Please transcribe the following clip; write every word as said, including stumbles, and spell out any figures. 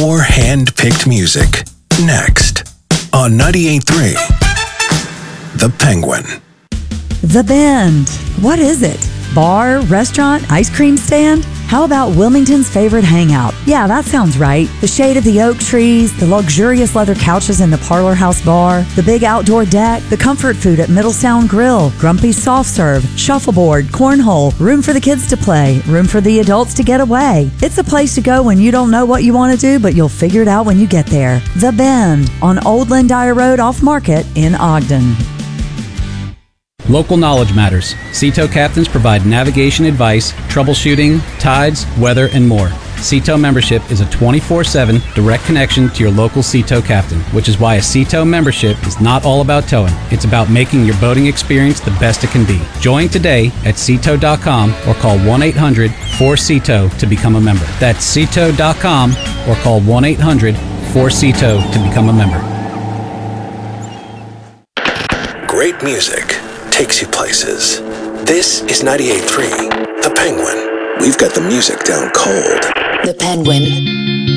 More hand-picked music. Next on ninety-eight point three, The Penguin. The Bend. What is it? Bar, restaurant, ice cream stand? How about Wilmington's favorite hangout? Yeah, that sounds right. The shade of the oak trees, the luxurious leather couches in the Parlor House Bar, the big outdoor deck, the comfort food at Middlestown Grill, Grumpy's Soft Serve, shuffleboard, cornhole, room for the kids to play, room for the adults to get away. It's a place to go when you don't know what you want to do, but you'll figure it out when you get there. The Bend on Old Lynn-Dyer Road off Market in Ogden. Local knowledge matters. C T O captains provide navigation advice, troubleshooting, tides, weather, and more. C T O membership is a twenty-four seven direct connection to your local C T O captain, which is why a C T O membership is not all about towing. It's about making your boating experience the best it can be. Join today at C T O dot com or call one eight hundred four C T O to become a member. That's C T O dot com or call one eight hundred four C T O to become a member. Great music takes you places. This is ninety-eight point three, The Penguin. We've got the music down cold. The Penguin.